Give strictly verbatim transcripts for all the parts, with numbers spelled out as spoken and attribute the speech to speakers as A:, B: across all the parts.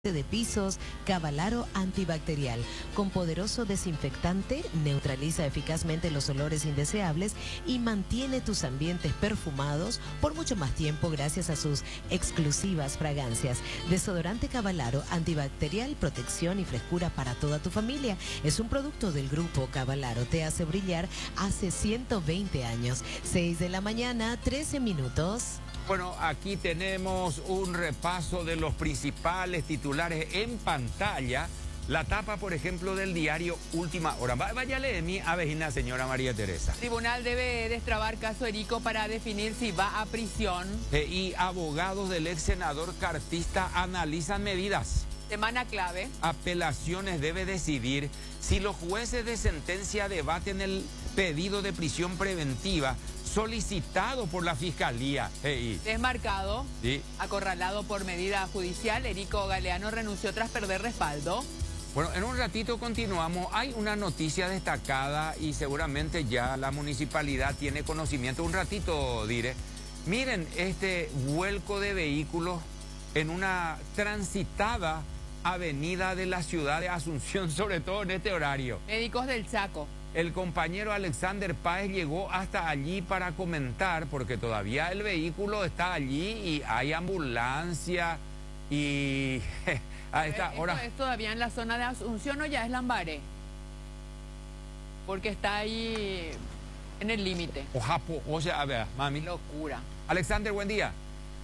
A: de pisos, Cavalaro antibacterial, con poderoso desinfectante, neutraliza eficazmente los olores indeseables y mantiene tus ambientes perfumados por mucho más tiempo gracias a sus exclusivas fragancias. Desodorante Cavalaro antibacterial, protección y frescura para toda tu familia. Es un producto del grupo Cavalaro, te hace brillar hace ciento veinte años. seis de la mañana, trece minutos.
B: Bueno, aquí tenemos un repaso de los principales titulares en pantalla. La tapa, por ejemplo, del diario Última Hora. Váyale de mí a vecina señora María Teresa.
C: Tribunal debe destrabar caso Erico para definir si va a prisión.
B: Eh, y abogados del ex senador cartista analizan medidas.
C: Semana clave.
B: Apelaciones debe decidir si los jueces de sentencia debaten el pedido de prisión preventiva solicitado por la Fiscalía. Hey.
C: Desmarcado,
B: sí.
C: Acorralado por medida judicial, Erico Galeano renunció tras perder respaldo.
B: Bueno, en un ratito continuamos. Hay una noticia destacada y seguramente ya la municipalidad tiene conocimiento. Un ratito diré. Miren este vuelco de vehículos en una transitada avenida de la ciudad de Asunción, sobre todo en este horario.
C: Médicos del Chaco.
B: El compañero Alexander Páez llegó hasta allí para comentar, porque todavía el vehículo está allí y hay ambulancia y a esta
C: ¿Esto
B: hora...
C: es todavía en la zona de Asunción o ya es Lambaré? Porque está ahí en el límite.
B: O Japo, o sea, a ver, mami.
C: Locura.
B: Alexander, buen día.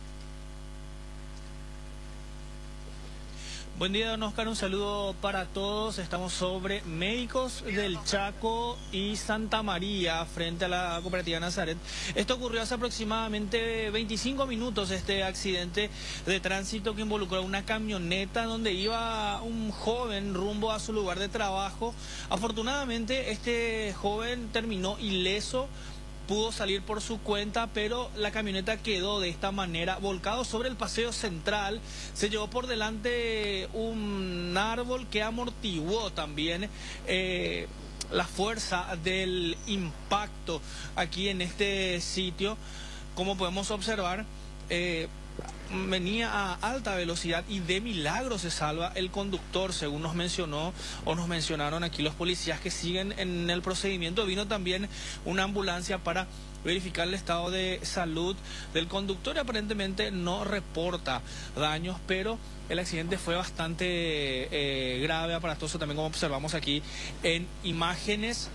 D: Buen día, don Oscar, un saludo para todos. Estamos sobre Médicos del Chaco y Santa María, frente a la cooperativa Nazaret. Esto ocurrió hace aproximadamente veinticinco minutos, este accidente de tránsito que involucró una camioneta donde iba un joven rumbo a su lugar de trabajo. Afortunadamente, este joven terminó ileso, pudo salir por su cuenta, pero la camioneta quedó de esta manera, volcado sobre el paseo central. Se llevó por delante un árbol que amortiguó también eh, la fuerza del impacto aquí en este sitio. Como podemos observar, eh, venía a alta velocidad y de milagro se salva el conductor, según nos mencionó o nos mencionaron aquí los policías que siguen en el procedimiento. Vino también una ambulancia para verificar el estado de salud del conductor y aparentemente no reporta daños, pero el accidente fue bastante eh, grave, aparatoso también, como observamos aquí en imágenes.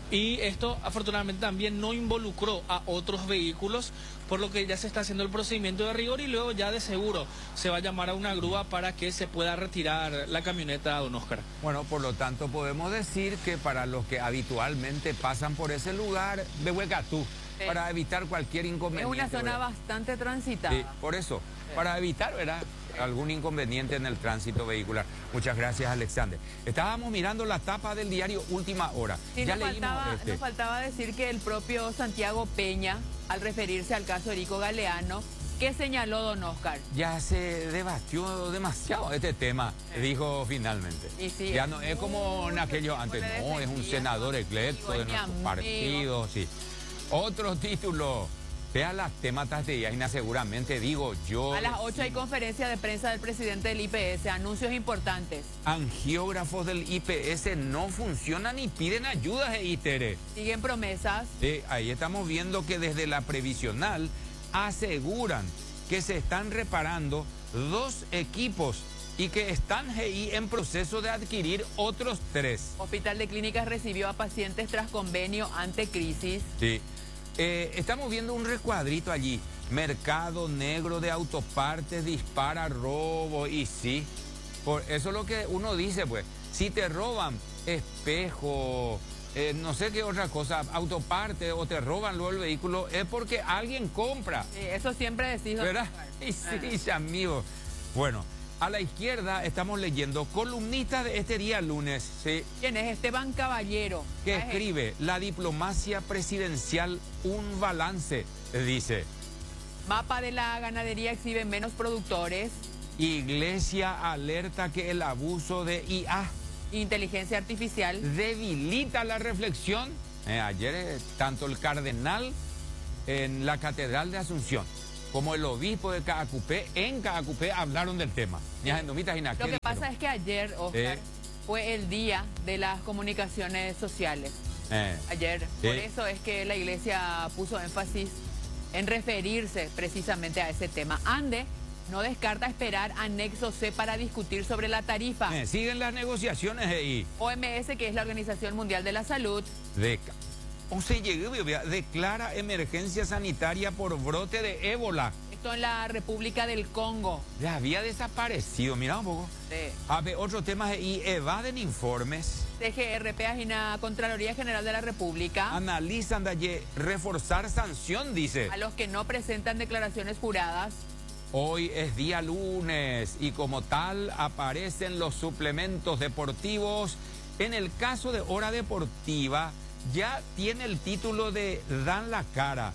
D: Y esto afortunadamente también no involucró a otros vehículos, por lo que ya se está haciendo el procedimiento de rigor y luego ya de seguro se va a llamar a una grúa para que se pueda retirar la camioneta, don Oscar.
B: Bueno, por lo tanto podemos decir que para los que habitualmente pasan por ese lugar, de Huecatú, sí, para evitar cualquier inconveniente.
C: Es una zona
B: ¿verdad?
C: Bastante transitada.
B: Sí, por eso, sí, para evitar, ¿verdad?, algún inconveniente en el tránsito vehicular. Muchas gracias, Alexander. Estábamos mirando la tapa del diario Última Hora.
C: Sí,
B: ya
C: nos,
B: leímos
C: faltaba,
B: este.
C: nos faltaba decir que el propio Santiago Peña, al referirse al caso Erico Galeano, ¿qué señaló don Oscar?
B: Ya se debatió demasiado este tema, sí, dijo finalmente.
C: Y sí,
B: ya no es como en aquello antes, no, es un senador electo de nuestro partido, sí. Otro título. Vea las temas de Yaina, seguramente digo yo.
C: A las ocho hay conferencia de prensa del presidente del I P S, anuncios importantes.
B: Angiógrafos del I P S no funcionan y piden ayudas, e Itere.
C: Siguen promesas.
B: Sí, ahí estamos viendo que desde la previsional aseguran que se están reparando dos equipos y que están ahí en proceso de adquirir otros tres.
C: Hospital de Clínicas recibió a pacientes tras convenio ante crisis.
B: Sí. Eh, estamos viendo un recuadrito allí. Mercado negro de autopartes dispara robo. Y sí, por eso es lo que uno dice, pues. Si te roban espejo, eh, no sé qué otra cosa, autoparte, o te roban luego el vehículo, es porque alguien compra.
C: Sí, eso siempre decís,
B: ¿verdad? Y sí, sí, amigo. Bueno, a la izquierda estamos leyendo columnista de este día lunes, ¿sí?
C: ¿Quién es? Esteban Caballero.
B: Que escribe, la diplomacia presidencial, un balance, dice.
C: Mapa de la ganadería exhibe menos productores.
B: Iglesia alerta que el abuso de I A,
C: inteligencia artificial,
B: debilita la reflexión. Eh, ayer eh, tanto el cardenal en la Catedral de Asunción como el obispo de Caacupé, en Caacupé hablaron del tema.
C: Lo que pasa es que ayer, Oscar, eh. fue el día de las comunicaciones sociales. Eh. Ayer. Por eh. eso es que la iglesia puso énfasis en referirse precisamente a ese tema. Ande no descarta esperar anexo C para discutir sobre la tarifa.
B: Eh, siguen las negociaciones ahí.
C: O M S, que es la Organización Mundial de la Salud.
B: De... O sea, declara emergencia sanitaria por brote de ébola.
C: Esto en la República del Congo.
B: Ya había desaparecido, mira un poco.
C: Sí.
B: A ver, otros temas y evaden informes.
C: C G R, página Contraloría General de la República.
B: Analizan de reforzar sanción, dice.
C: A los que no presentan declaraciones juradas.
B: Hoy es día lunes y como tal aparecen los suplementos deportivos. En el caso de Hora Deportiva, ya tiene el título de Dan la Cara.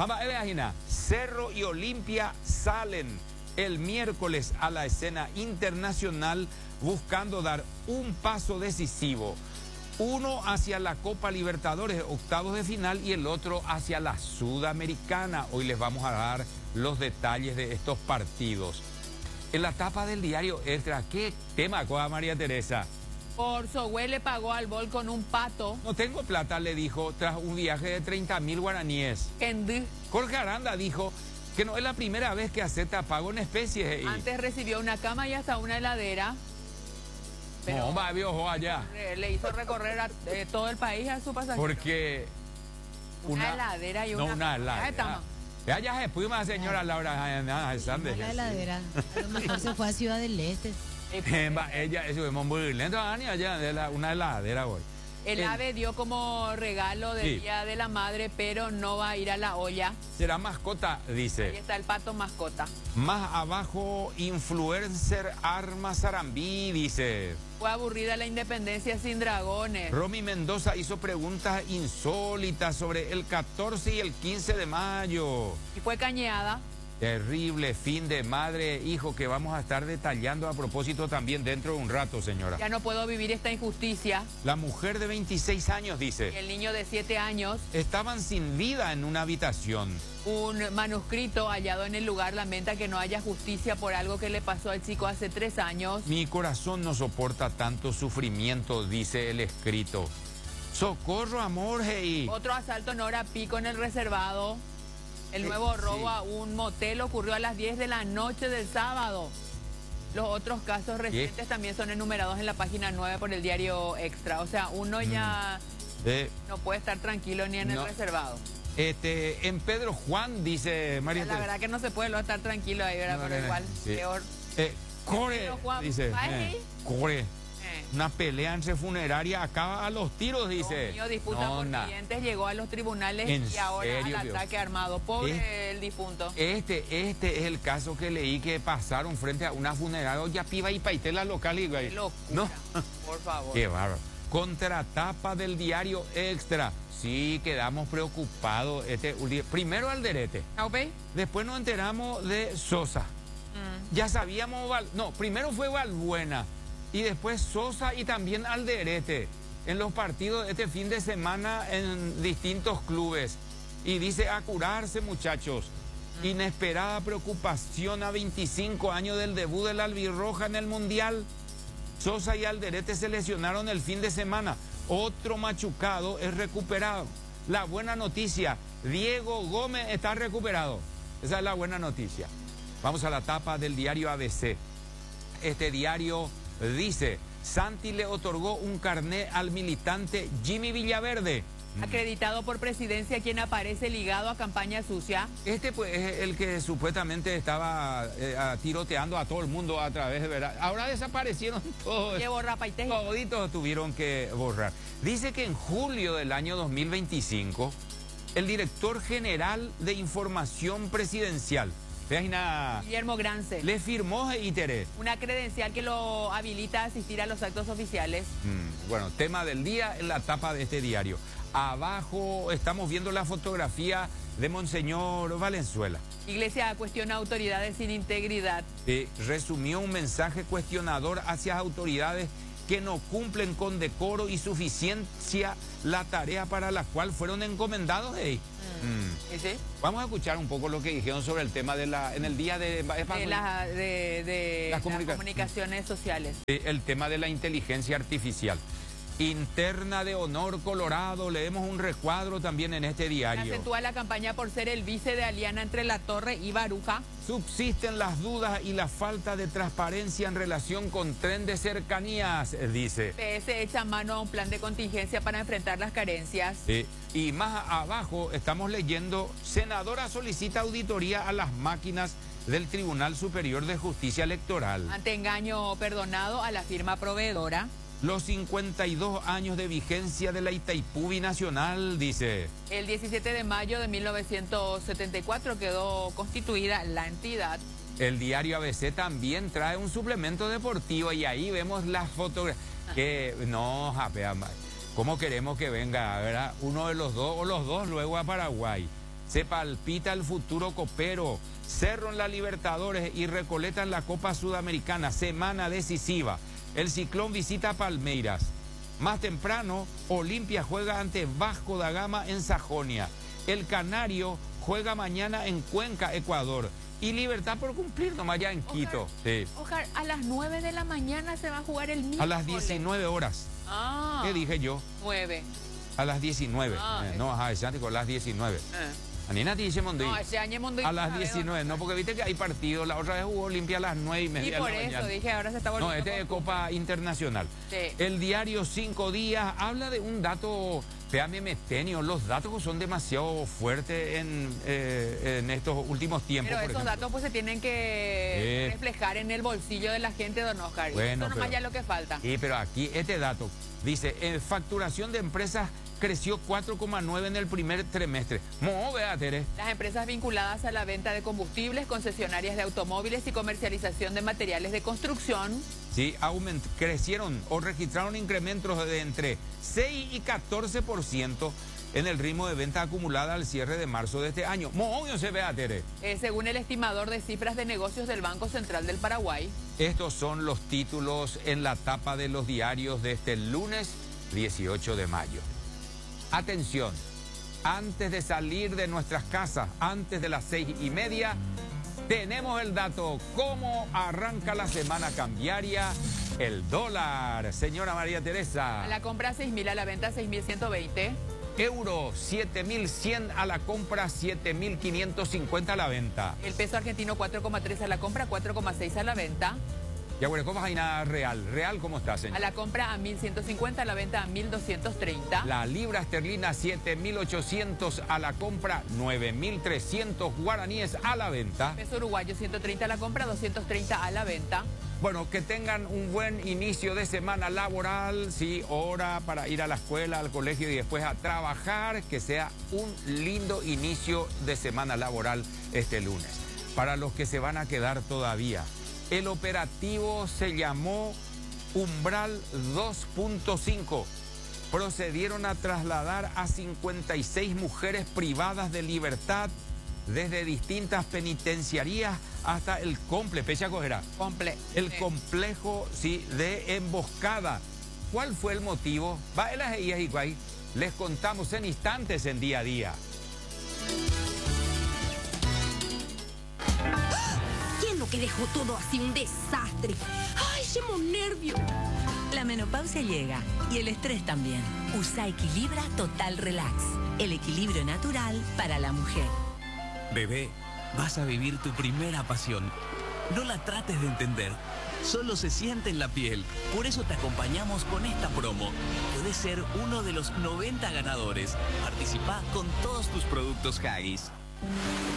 B: Cerro y Olimpia salen el miércoles a la escena internacional buscando dar un paso decisivo. Uno hacia la Copa Libertadores, octavos de final, y el otro hacia la Sudamericana. Hoy les vamos a dar los detalles de estos partidos. En la tapa del diario Extra, ¿qué tema, coa María Teresa?
C: Por Sohue le pagó al Bol con un pato.
B: No tengo plata, le dijo, tras un viaje de treinta mil guaraníes.
C: Kendi.
B: Jorge Aranda dijo que no es la primera vez que acepta pago en especies.
C: Antes recibió una cama y hasta una heladera.
B: Pero no, va, viejo, allá.
C: Le hizo recorrer a eh, todo el país a su pasajero.
B: Porque...
C: Una, una heladera y una...
B: No, una heladera. Ya, ya se fuimos a señora Laura Sánchez.
A: Una heladera. A lo mejor se fue a Ciudad del Este.
B: Ella, eso es muy lento, allá, una heladera hoy.
C: El, el AVE dio como regalo del sí. Día de la Madre, pero no va a ir a la olla.
B: Será mascota, dice.
C: Ahí está el pato mascota.
B: Más abajo, influencer Arma Sarambí, dice.
C: Fue aburrida la independencia sin dragones.
B: Romy Mendoza hizo preguntas insólitas sobre el catorce y el quince de mayo.
C: Y fue cañeada.
B: Terrible fin de madre, hijo, que vamos a estar detallando a propósito también dentro de un rato, señora.
C: Ya no puedo vivir esta injusticia.
B: La mujer de veintiséis años, dice.
C: Y el niño de siete años.
B: Estaban sin vida en una habitación.
C: Un manuscrito hallado en el lugar lamenta que no haya justicia por algo que le pasó al chico hace tres años.
B: Mi corazón no soporta tanto sufrimiento, dice el escrito. Socorro, amor, hey.
C: Otro asalto en hora pico en el reservado. El nuevo robo sí. a un motel ocurrió a las diez de la noche del sábado. Los otros casos recientes ¿Qué? también son enumerados en la página nueve por el diario Extra. O sea, uno ya mm. eh, no puede estar tranquilo ni en no. el reservado.
B: Este, en Pedro Juan, dice María.
C: La verdad que no se puede lo estar tranquilo ahí, ¿verdad? No, Pero no, igual, sí. peor.
B: Eh, corre, Juan, dice. Eh, corre. Una pelea entre funeraria acaba a los tiros, dice.
C: Mío, disputa no, por nah. clientes, llegó a los tribunales y ahora serio, al ataque Dios? armado. Pobre este, el difunto.
B: Este, este es el caso que leí que pasaron frente a una funeraria. Ya piba y paitela local. Y,
C: Qué locura. No. Por favor.
B: Qué bárbaro. Contratapa del diario Extra. Sí, quedamos preocupados. Este, primero Alderete.
C: ¿Okay?
B: Después nos enteramos de Sosa. Mm. Ya sabíamos... No, primero fue Valbuena. Y después Sosa y también Alderete en los partidos de este fin de semana en distintos clubes. Y dice, a curarse, muchachos. Mm. Inesperada preocupación a veinticinco años del debut del Albirroja en el Mundial. Sosa y Alderete se lesionaron el fin de semana. Otro machucado es recuperado. La buena noticia, Diego Gómez está recuperado. Esa es la buena noticia. Vamos a la tapa del diario A B C. Este diario... dice, Santi le otorgó un carné al militante Jimmy Villaverde.
C: Acreditado por Presidencia, quien aparece ligado a campaña sucia.
B: Este pues es el que supuestamente estaba eh, tiroteando a todo el mundo a través de verdad. Ahora desaparecieron todos.
C: ¿Qué borra, Paite?
B: Toditos tuvieron que borrar. Dice que en julio del año dos mil veinticinco, el director general de Información Presidencial,
C: Guillermo Grance,
B: le firmó Itere
C: una credencial que lo habilita a asistir a los actos oficiales.
B: Mm, bueno, tema del día en la tapa de este diario. Abajo estamos viendo la fotografía de Monseñor Valenzuela.
C: Iglesia cuestiona autoridades sin integridad.
B: Eh, resumió un mensaje cuestionador hacia autoridades que no cumplen con decoro y suficiencia la tarea para la cual fueron encomendados. Hey.
C: Mm. ¿Y sí?
B: Vamos a escuchar un poco lo que dijeron sobre el tema de la, en el día de,
C: de, la, de, de
B: las, comunica
C: las comunicaciones sociales.
B: El tema de la inteligencia artificial. Interna de Honor Colorado, leemos un recuadro también en este diario.
C: Acentúa la campaña por ser el vice de Aliana entre La Torre y Baruja.
B: Subsisten las dudas y la falta de transparencia en relación con tren de cercanías, dice.
C: P S echa mano a un plan de contingencia para enfrentar las carencias.
B: Sí. Y más abajo estamos leyendo, senadora solicita auditoría a las máquinas del Tribunal Superior de Justicia Electoral.
C: Ante engaño perdonado a la firma proveedora.
B: Los cincuenta y dos años de vigencia de la Itaipú Binacional, dice.
C: El diecisiete de mayo de mil novecientos setenta y cuatro quedó constituida la entidad.
B: El diario A B C también trae un suplemento deportivo y ahí vemos las fotografías. Que no, japea, ¿cómo queremos que venga, verdad? Uno de los dos o los dos luego a Paraguay. Se palpita el futuro copero. Cerro en la Libertadores y Recoleta en la Copa Sudamericana. Semana decisiva. El Ciclón visita Palmeiras. Más temprano, Olimpia juega ante Vasco da Gama en Sajonia. El Canario juega mañana en Cuenca, Ecuador. Y Libertad por cumplir nomás ya en Quito. Sí.
C: Ojar, a las nueve de la mañana se va a jugar el miércoles.
B: A las diecinueve horas.
C: Ah.
B: ¿Qué dije yo?
C: nueve.
B: A las diecinueve.
C: Ah,
B: eh, no, ajá, es a las diecinueve.
C: Eh.
B: Anina dice Mondí.
C: No, ese año Mondí.
B: A las diecinueve, no, porque viste que hay partido. La otra vez jugó Olimpia a las nueve y media.
C: Y por
B: de la
C: eso
B: mañana.
C: dije, ahora se está volviendo.
B: No, este es Copa Internacional.
C: Sí.
B: El diario Cinco Días habla de un dato, Peame Mestenio, los datos son demasiado fuertes en, eh, en estos últimos tiempos.
C: Pero
B: por
C: esos
B: ejemplo.
C: datos pues se tienen que
B: Eh.
C: reflejar en el bolsillo de la gente, don Oscar. Y
B: Bueno,
C: eso nomás
B: pero-
C: ya es lo que falta.
B: Sí, pero aquí este dato dice, eh, facturación de empresas creció cuatro coma nueve en el primer trimestre. Mo, vea, Tere.
C: Las empresas vinculadas a la venta de combustibles, concesionarias de automóviles y comercialización de materiales de construcción.
B: Sí, aument crecieron o registraron incrementos de entre seis y catorce por ciento en el ritmo de venta acumulada al cierre de marzo de este año. Mo, obvio se vea, Tere.
C: Eh, según el estimador de cifras de negocios del Banco Central del Paraguay.
B: Estos son los títulos en la tapa de los diarios de este lunes dieciocho de mayo. Atención, antes de salir de nuestras casas, antes de las seis y media, tenemos el dato, cómo arranca la semana cambiaria, el dólar. Señora María Teresa.
C: A la compra seis mil, a la venta seis mil ciento veinte.
B: Euro, siete mil cien a la compra, siete mil quinientos cincuenta a la venta.
C: El peso argentino cuatro coma tres a la compra, cuatro coma seis a la venta.
B: Ya bueno, ¿cómo hay nada real? ¿Real cómo está, señor?
C: A la compra a mil ciento cincuenta, a la venta a mil doscientos treinta.
B: La libra esterlina siete mil ochocientos a la compra, nueve mil trescientos guaraníes a la venta.
C: Peso uruguayo ciento treinta a la compra, doscientos treinta a la venta.
B: Bueno, que tengan un buen inicio de semana laboral, sí, hora para ir a la escuela, al colegio y después a trabajar, que sea un lindo inicio de semana laboral este lunes. Para los que se van a quedar todavía, el operativo se llamó Umbral dos punto cinco. Procedieron a trasladar a cincuenta y seis mujeres privadas de libertad desde distintas penitenciarías hasta el complejo, Pecha Cojera,
C: Comple
B: el
C: sí.
B: complejo sí, de emboscada. ¿Cuál fue el motivo? Va, en las guías y guay. Les contamos en instantes en día a día.
E: ¿Quién lo que dejó todo así un desastre? ¡Ay, llevo nervio!
F: La menopausia llega y el estrés también. Usa Equilibra Total Relax, el equilibrio natural para la mujer.
G: Bebé, vas a vivir tu primera pasión. No la trates de entender. Solo se siente en la piel. Por eso te acompañamos con esta promo. Puedes ser uno de los noventa ganadores. Participa con todos tus productos Haggis.